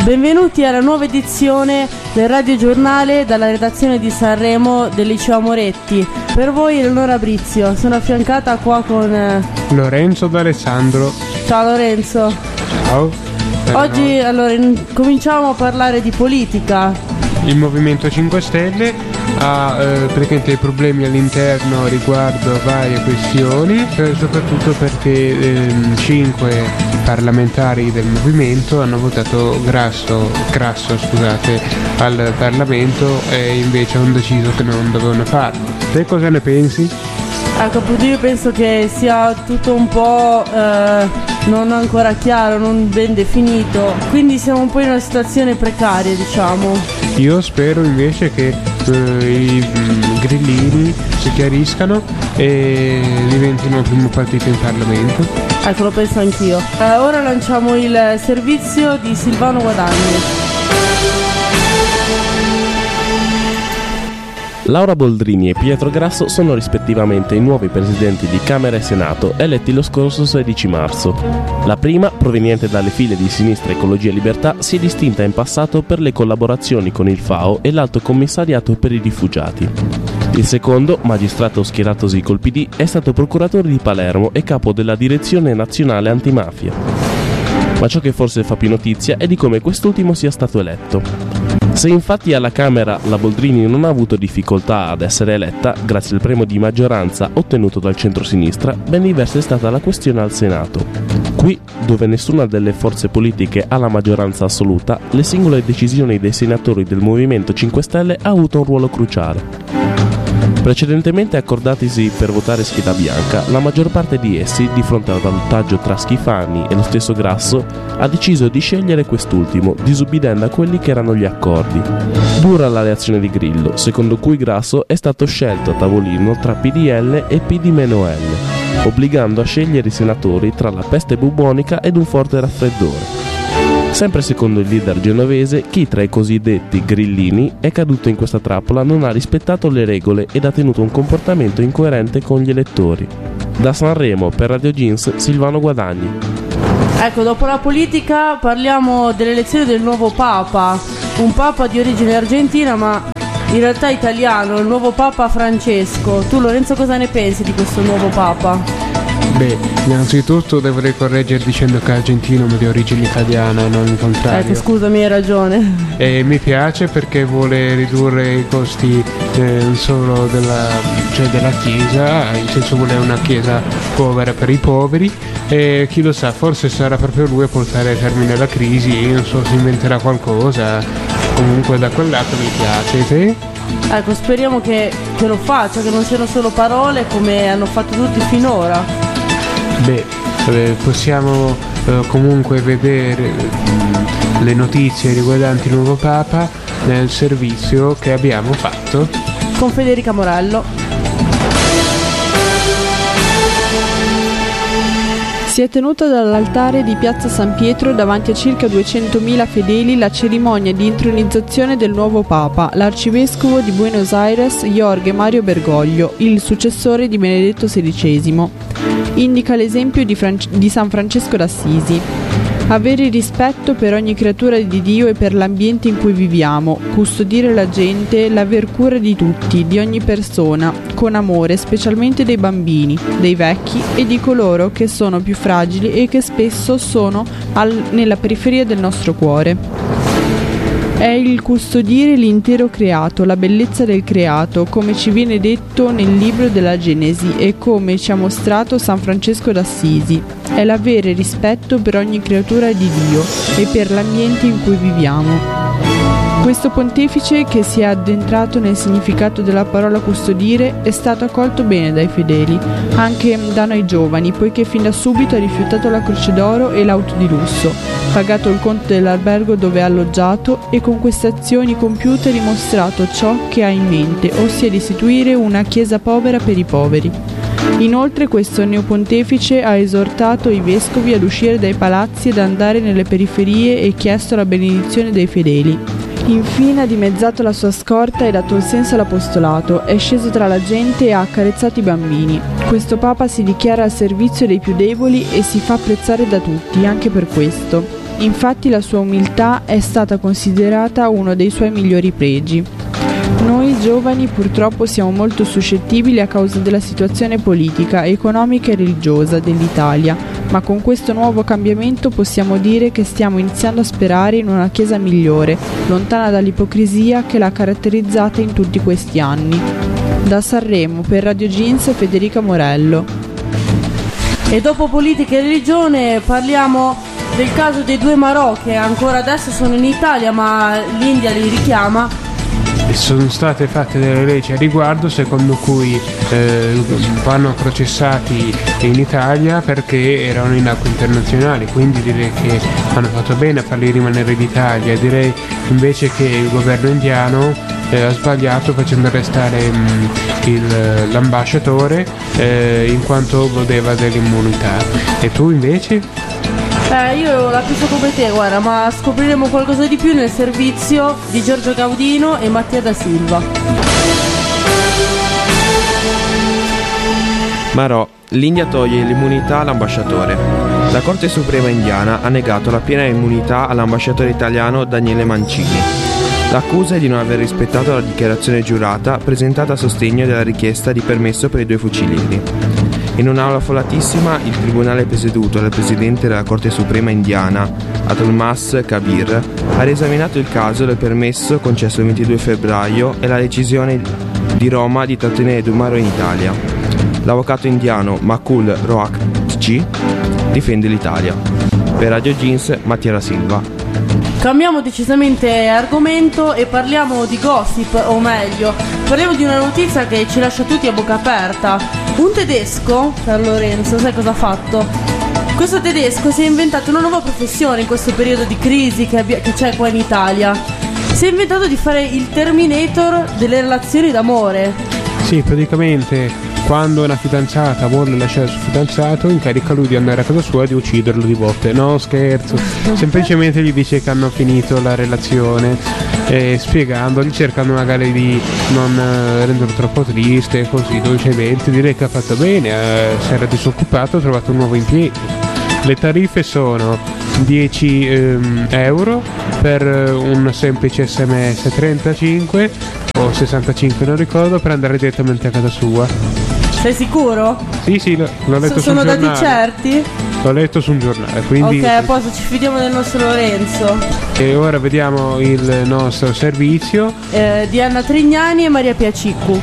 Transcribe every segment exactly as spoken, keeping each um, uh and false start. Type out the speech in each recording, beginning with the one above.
Benvenuti alla nuova edizione del radiogiornale dalla redazione di Sanremo del Liceo Moretti. Per voi Eleonora Brizio, sono affiancata qua con eh... Lorenzo D'Alessandro. Ciao Lorenzo. Ciao. Oggi allora in... cominciamo a parlare di politica. Il Movimento cinque Stelle ha eh, praticamente dei problemi all'interno riguardo varie questioni, eh, soprattutto perché ehm, cinque parlamentari del movimento hanno votato grasso, grasso scusate, al Parlamento e invece hanno deciso che non dovevano farlo. Te cosa ne pensi? Ecco, appunto io penso che sia tutto un po' eh, non ancora chiaro, non ben definito, quindi siamo un po' in una situazione precaria, diciamo. Io spero invece che eh, i mm, grillini si chiariscano e diventino il primo partito in Parlamento. Ecco, lo penso anch'io. Eh, ora lanciamo il servizio di Silvano Guadagni. Laura Boldrini e Pietro Grasso sono rispettivamente i nuovi presidenti di Camera e Senato eletti lo scorso sedici marzo. La prima, proveniente dalle file di Sinistra Ecologia e Libertà, si è distinta in passato per le collaborazioni con il F A O e l'Alto Commissariato per i Rifugiati. Il secondo, magistrato schieratosi col P D, è stato procuratore di Palermo e capo della Direzione Nazionale Antimafia. Ma ciò che forse fa più notizia è di come quest'ultimo sia stato eletto. Se infatti alla Camera la Boldrini non ha avuto difficoltà ad essere eletta, grazie al premio di maggioranza ottenuto dal centro-sinistra, ben diversa è stata la questione al Senato. Qui, dove nessuna delle forze politiche ha la maggioranza assoluta, le singole decisioni dei senatori del Movimento cinque Stelle ha avuto un ruolo cruciale. Precedentemente accordatisi per votare scheda bianca, la maggior parte di essi, di fronte al valutaggio tra Schifani e lo stesso Grasso, ha deciso di scegliere quest'ultimo, disubbidendo a quelli che erano gli accordi. Dura la reazione di Grillo, secondo cui Grasso è stato scelto a tavolino tra P D L e P D L, obbligando a scegliere i senatori tra la peste bubonica ed un forte raffreddore. Sempre secondo il leader genovese, chi tra i cosiddetti grillini è caduto in questa trappola non ha rispettato le regole ed ha tenuto un comportamento incoerente con gli elettori. Da Sanremo per Radio Jeans, Silvano Guadagni. Ecco, dopo la politica parliamo dell'elezione del nuovo Papa, un Papa di origine argentina ma in realtà italiano, il nuovo Papa Francesco. Tu Lorenzo cosa ne pensi di questo nuovo Papa? Beh, innanzitutto dovrei correggere dicendo che è argentino ma di origine italiana e non il contrario. Ecco, scusami, hai ragione. E mi piace perché vuole ridurre i costi eh, non solo della, cioè della Chiesa, in senso vuole una Chiesa povera per i poveri e chi lo sa, forse sarà proprio lui a portare a termine la crisi, non so, si inventerà qualcosa, comunque da quel lato mi piace. E te? Ecco, speriamo che, che lo faccia, che non siano solo parole come hanno fatto tutti finora. Beh, eh, possiamo eh, comunque vedere mh, le notizie riguardanti il nuovo Papa nel servizio che abbiamo fatto con Federica Morello. Si è tenuta dall'altare di Piazza San Pietro davanti a circa duecentomila fedeli la cerimonia di intronizzazione del nuovo Papa, l'arcivescovo di Buenos Aires Jorge Mario Bergoglio, il successore di Benedetto sedicesimo. Indica l'esempio di, Fran- di San Francesco d'Assisi. Avere rispetto per ogni creatura di Dio e per l'ambiente in cui viviamo, custodire la gente, l'aver cura di tutti, di ogni persona, con amore, specialmente dei bambini, dei vecchi e di coloro che sono più fragili e che spesso sono al- nella periferia del nostro cuore. È il custodire l'intero creato, la bellezza del creato, come ci viene detto nel libro della Genesi e come ci ha mostrato San Francesco d'Assisi. È l'avere rispetto per ogni creatura di Dio e per l'ambiente in cui viviamo. Questo pontefice, che si è addentrato nel significato della parola custodire, è stato accolto bene dai fedeli, anche da noi giovani, poiché fin da subito ha rifiutato la croce d'oro e l'auto di lusso, pagato il conto dell'albergo dove è alloggiato e con queste azioni compiute ha dimostrato ciò che ha in mente, ossia di istituire una chiesa povera per i poveri. Inoltre questo neopontefice ha esortato i vescovi ad uscire dai palazzi ed andare nelle periferie e chiesto la benedizione dei fedeli. Infine ha dimezzato la sua scorta e dato il senso all'apostolato, è sceso tra la gente e ha accarezzato i bambini. Questo Papa si dichiara al servizio dei più deboli e si fa apprezzare da tutti, anche per questo. Infatti la sua umiltà è stata considerata uno dei suoi migliori pregi. Noi giovani purtroppo siamo molto suscettibili a causa della situazione politica, economica e religiosa dell'Italia, ma con questo nuovo cambiamento possiamo dire che stiamo iniziando a sperare in una Chiesa migliore, lontana dall'ipocrisia che l'ha caratterizzata in tutti questi anni. Da Sanremo, per Radio Jeans, Federica Morello. E dopo politica e religione parliamo del caso dei due Marò che ancora adesso sono in Italia, ma l'India li richiama. Sono state fatte delle leggi a riguardo secondo cui eh, vanno processati in Italia perché erano in acque internazionali, quindi direi che hanno fatto bene a farli rimanere in Italia. Direi invece che il governo indiano eh, ha sbagliato facendo arrestare mh, il, l'ambasciatore eh, in quanto godeva dell'immunità. E tu invece? Eh, io la penso come te, guarda, ma scopriremo qualcosa di più nel servizio di Giorgio Gaudino e Mattia da Silva. Marò, l'India toglie l'immunità all'ambasciatore. La Corte Suprema indiana ha negato la piena immunità all'ambasciatore italiano Daniele Mancini. L'accusa è di non aver rispettato la dichiarazione giurata presentata a sostegno della richiesta di permesso per i due fucilieri. In un'aula affollatissima, il tribunale presieduto dal presidente della Corte Suprema indiana, Atulmas Kabir, ha riesaminato il caso del permesso concesso il ventidue febbraio e la decisione di Roma di trattenere due Marò in Italia. L'avvocato indiano Makul Rohakji difende l'Italia. Per Radio Jeans, Mattia da Silva. Cambiamo decisamente argomento e parliamo di gossip, o meglio, parliamo di una notizia che ci lascia tutti a bocca aperta. Un tedesco, per Lorenzo, sai cosa ha fatto? Questo tedesco si è inventato una nuova professione in questo periodo di crisi che, abbia, che c'è qua in Italia. Si è inventato di fare il Terminator delle relazioni d'amore. Sì, praticamente quando una fidanzata vuole lasciare il suo fidanzato, incarica lui di andare a casa sua e di ucciderlo di botte. No, scherzo, semplicemente gli dice che hanno finito la relazione, eh, spiegandogli, cercando magari di non eh, renderlo troppo triste, così dolcemente. Direi che ha fatto bene, eh, si era disoccupato, ha trovato un nuovo impiego. Le tariffe sono dieci ehm, euro per un semplice sms trentacinque o sessantacinque, non ricordo, per andare direttamente a casa sua. Sei sicuro? Sì, sì, l'ho, l'ho letto sono sul giornale. Sono dati certi? L'ho letto su un giornale, quindi... Ok, a posto, ci fidiamo del nostro Lorenzo. E ora vediamo il nostro servizio. Eh, di Anna Trignani e Maria Piaciccu.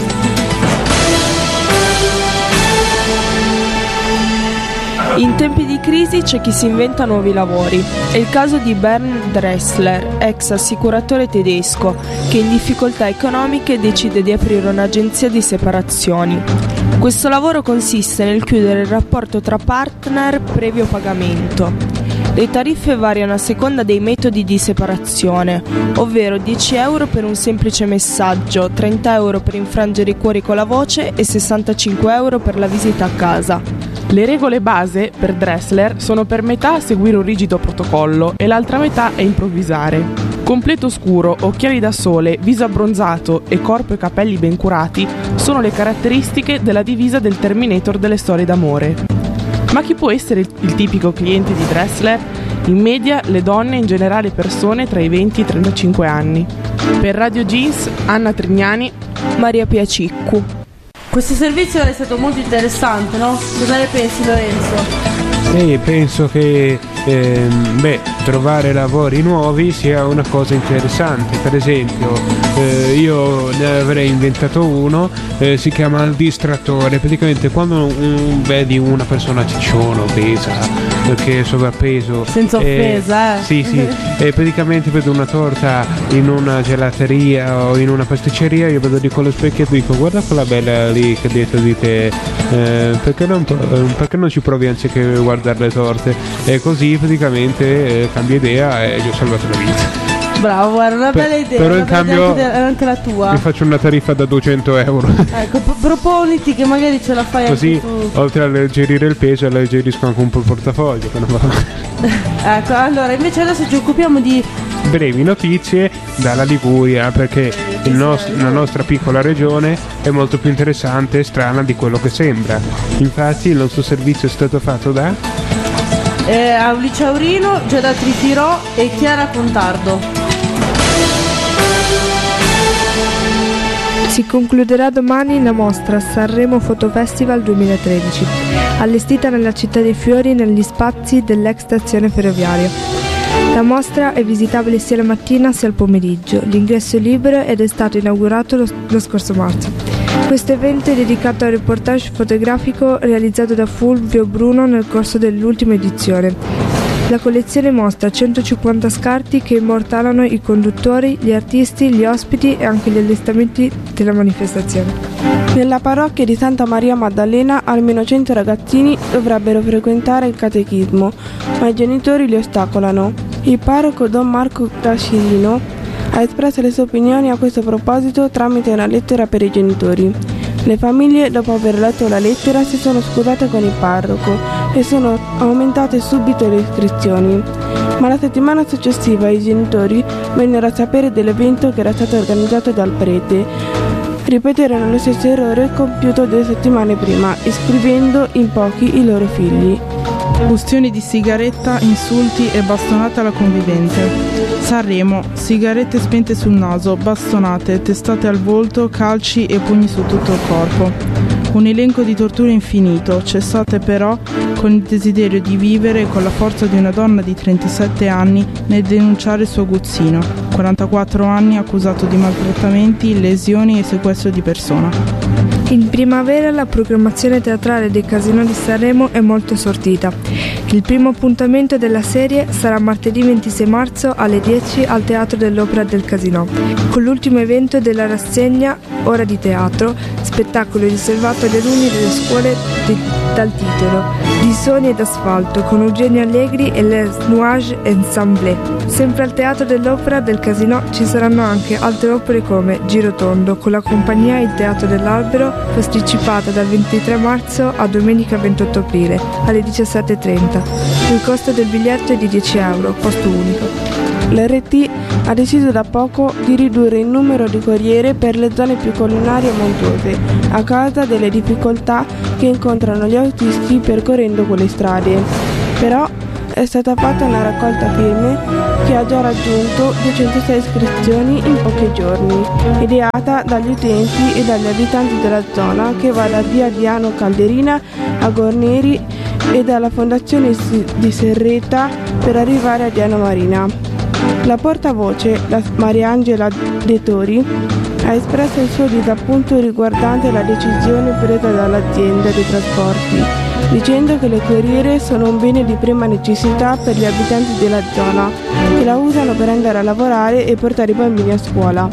In tempi di crisi c'è chi si inventa nuovi lavori. È il caso di Bernd Dressler, ex assicuratore tedesco, che in difficoltà economiche decide di aprire un'agenzia di separazioni. Questo lavoro consiste nel chiudere il rapporto tra partner previo pagamento. Le tariffe variano a seconda dei metodi di separazione, ovvero dieci euro per un semplice messaggio, trenta euro per infrangere i cuori con la voce e sessantacinque euro per la visita a casa. Le regole base per Dressler sono per metà seguire un rigido protocollo e l'altra metà è improvvisare. Completo scuro, occhiali da sole, viso abbronzato e corpo e capelli ben curati sono le caratteristiche della divisa del Terminator delle storie d'amore. Ma chi può essere il, il tipico cliente di Dressler? In media le donne, in generale persone tra i venti e i trentacinque anni. Per Radio Jeans, Anna Trignani, Maria Piaciccu. Questo servizio è stato molto interessante, no? Cosa ne pensi, Lorenzo? Sì, penso che ehm, beh, trovare lavori nuovi sia una cosa interessante. Per esempio, eh, io ne avrei inventato uno, eh, si chiama il distrattore. Praticamente quando un, vedi una persona cicciona, obesa, che è sovrappeso, senza offesa, eh, eh. sì, sì, e praticamente vedo una torta in una gelateria o in una pasticceria, io vedo di con lo specchietto e dico: guarda quella bella lì che dietro di te, eh, perché, non, perché non ci provi anziché guardare le torte? E così praticamente eh, cambia idea e gli ho salvato la vita. Bravo, guarda, una bella idea. Però in cambio anche, anche la tua. Mi faccio una tariffa da duecento euro. Ecco, p- proponiti che magari ce la fai così, anche tu. Oltre a alleggerire il peso, alleggerisco anche un po' il portafoglio. Che non va. Ecco, allora invece adesso ci occupiamo di brevi notizie dalla Liguria, perché il nost- la nostra piccola regione è molto più interessante e strana di quello che sembra. Infatti il nostro servizio è stato fatto da eh, Aulicia Aurino, Giada Trifirò e Chiara Contardo. Si concluderà domani la mostra Sanremo Photo Festival duemilatredici, allestita nella Città dei Fiori negli spazi dell'ex stazione ferroviaria. La mostra è visitabile sia la mattina sia al pomeriggio. L'ingresso è libero ed è stato inaugurato lo, lo scorso marzo. Questo evento è dedicato al reportage fotografico realizzato da Fulvio Bruno nel corso dell'ultima edizione. La collezione mostra centocinquanta scarti che immortalano i conduttori, gli artisti, gli ospiti e anche gli allestimenti della manifestazione. Nella parrocchia di Santa Maria Maddalena almeno cento ragazzini dovrebbero frequentare il catechismo, ma i genitori li ostacolano. Il parroco Don Marco Tascilino ha espresso le sue opinioni a questo proposito tramite una lettera per i genitori. Le famiglie, dopo aver letto la lettera, si sono scusate con il parroco e sono aumentate subito le iscrizioni. Ma la settimana successiva i genitori vennero a sapere dell'evento che era stato organizzato dal prete. Ripeterono lo stesso errore compiuto due settimane prima, iscrivendo in pochi i loro figli. Bustioni di sigaretta, insulti e bastonate alla convivente. Sanremo, sigarette spente sul naso, bastonate, testate al volto, calci e pugni su tutto il corpo. Un elenco di torture infinito, cessate però con il desiderio di vivere con la forza di una donna di trentasette anni nel denunciare il suo aguzzino, quarantaquattro anni, accusato di maltrattamenti, lesioni e sequestro di persona. In primavera la programmazione teatrale dei Casinò di Sanremo è molto sortita. Il primo appuntamento della serie sarà martedì ventisei marzo alle dieci al Teatro dell'Opera del Casinò, con l'ultimo evento della rassegna Ora di Teatro, spettacolo riservato agli alunni delle scuole di, dal titolo Di Sogni ed Asfalto, con Eugenio Allegri e Les Nuages Ensemble. Sempre al Teatro dell'Opera del Casinò ci saranno anche altre opere come Girotondo, con la compagnia Il Teatro dell'Albero, posticipata dal ventitré marzo a domenica ventotto aprile alle diciassette e trenta. Il costo del biglietto è di dieci euro, posto unico. L'R T ha deciso da poco di ridurre il numero di corriere per le zone più collinari e montuose, a causa delle difficoltà che incontrano gli autisti percorrendo quelle strade. Però è stata fatta una raccolta firme che ha già raggiunto duecentosei iscrizioni in pochi giorni, ideata dagli utenti e dagli abitanti della zona, che va da via Diano Calderina a Gorneri e dalla fondazione di Serreta per arrivare a Diano Marina. La portavoce, la Mariangela De Tori, ha espresso il suo disappunto riguardante la decisione presa dall'azienda dei trasporti, dicendo che le corriere sono un bene di prima necessità per gli abitanti della zona, che la usano per andare a lavorare e portare i bambini a scuola.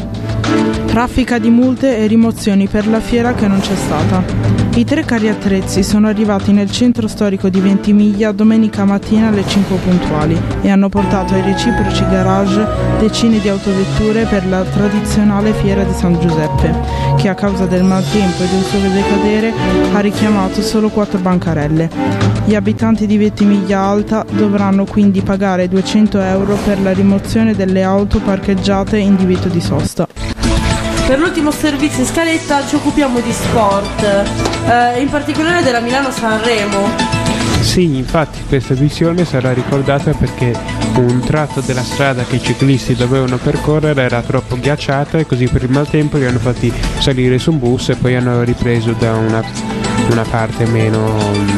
Raffica di multe e rimozioni per la fiera che non c'è stata. I tre carri attrezzi sono arrivati nel centro storico di Ventimiglia domenica mattina alle cinque puntuali e hanno portato ai reciproci garage decine di autovetture per la tradizionale fiera di San Giuseppe, che a causa del maltempo e del sole decadere ha richiamato solo quattro bancarelle. Gli abitanti di Ventimiglia Alta dovranno quindi pagare duecento euro per la rimozione delle auto parcheggiate in divieto di sosta. Per l'ultimo servizio in scaletta ci occupiamo di sport, eh, in particolare della Milano-Sanremo. Sì, infatti questa visione sarà ricordata perché un tratto della strada che i ciclisti dovevano percorrere era troppo ghiacciata e così per il maltempo li hanno fatti salire su un bus e poi hanno ripreso da una, una parte meno,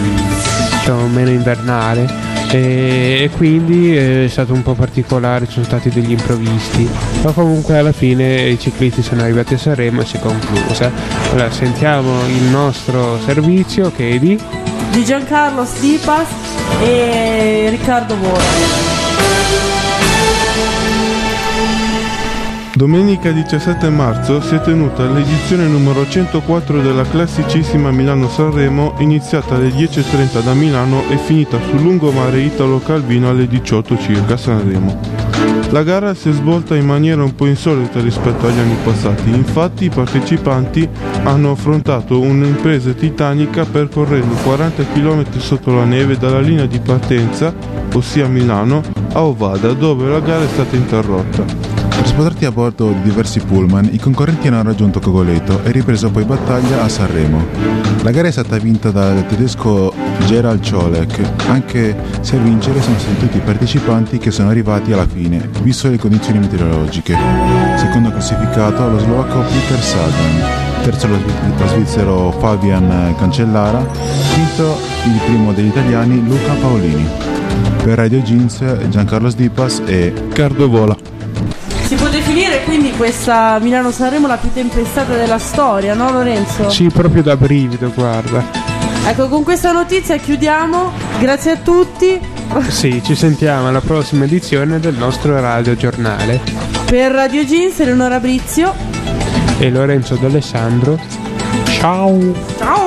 diciamo, meno invernale. E, e quindi è stato un po' particolare, ci sono stati degli imprevisti, ma comunque alla fine i ciclisti sono arrivati a Sanremo e si è conclusa. Allora sentiamo il nostro servizio che è di di Giancarlo Stipas e Riccardo Bora. Domenica diciassette marzo si è tenuta l'edizione numero centoquattro della classicissima Milano-Sanremo, iniziata alle dieci e trenta da Milano e finita sul lungomare Italo-Calvino alle diciotto circa a Sanremo. La gara si è svolta in maniera un po' insolita rispetto agli anni passati, infatti i partecipanti hanno affrontato un'impresa titanica percorrendo quaranta chilometri sotto la neve dalla linea di partenza, ossia Milano, a Ovada, dove la gara è stata interrotta. Trasportati a bordo di diversi pullman, i concorrenti hanno raggiunto Cogoleto e ripreso poi battaglia a Sanremo. La gara è stata vinta dal tedesco Gerald Ciolek, anche se a vincere sono stati tutti i partecipanti che sono arrivati alla fine, visto le condizioni meteorologiche. Secondo classificato lo slovacco Peter Sagan, terzo lo, lo svizzero Fabian Cancellara, quinto il primo degli italiani Luca Paolini. Per Radio Jeans Giancarlo Sdipas e Cardo Vola. Si può definire quindi questa Milano-Sanremo la più tempestata della storia, no Lorenzo? Sì, proprio da brivido, guarda. Ecco, con questa notizia chiudiamo. Grazie a tutti. Sì, ci sentiamo alla prossima edizione del nostro Radio Giornale. Per Radio Jeans, Eleonora Brizio e Lorenzo D'Alessandro. Ciao. Ciao.